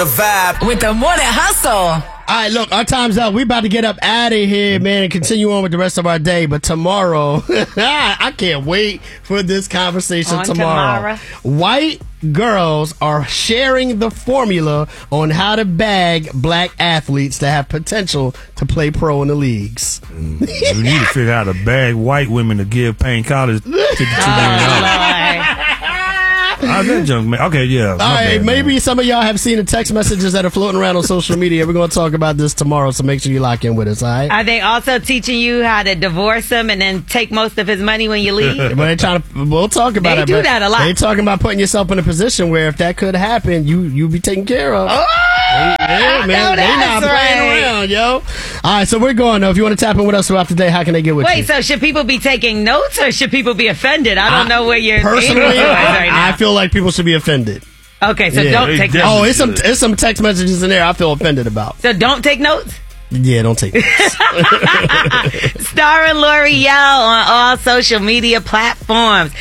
The vibe with the Morning Hustle. All right, look, our time's up. We about to get up out of here, man, and continue on with the rest of our day. But tomorrow, I can't wait for this conversation tomorrow. White girls are sharing the formula on how to bag black athletes that have potential to play pro in the leagues. We need to figure out how to bag white women to give Payne College $52 million. How's that junk, man? Okay, yeah. All right, maybe some of y'all have seen the text messages that are floating around on social media. We're going to talk about this tomorrow, so make sure you lock in with us, all right? Are they also teaching you how to divorce him and then take most of his money when you leave? We'll talk about it. They do that a lot. They talking about putting yourself in a position where if that could happen, you be taken care of. Oh, yeah, man. They not playing around, yo. All right, so we're going, though. If you want to tap in with us throughout the day, how can they get with you? Wait, so should people be taking notes or should people be offended? I don't know where you're personally, right now. I feel like people should be offended. Okay, so don't take notes. Oh, it's some text messages in there I feel offended about. So don't take notes? Yeah, don't take notes. Starring L'Oreal on all social media platforms.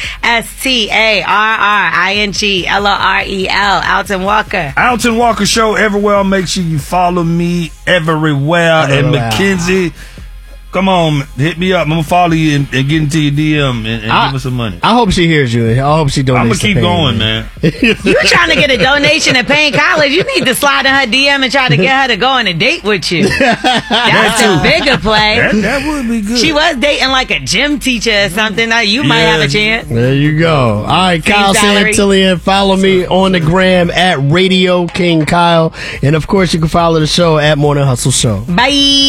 StarringLorel. Alton Walker. Alton Walker Show everywhere. Make sure you follow me everywhere. And Mackenzie, come on, hit me up. I'm going to follow you and get into your DM and give us some money. I hope she hears you. I hope she donates. I'm going to keep going, man. You trying to get a donation at Payne College, you need to slide in her DM and try to get her to go on a date with you. That's a bigger play. That would be good. She was dating like a gym teacher or something. You might have a chance. There you go. All right, Kyle Santillan. Follow me on the gram at Radio King Kyle. And, of course, you can follow the show at Morning Hustle Show. Bye.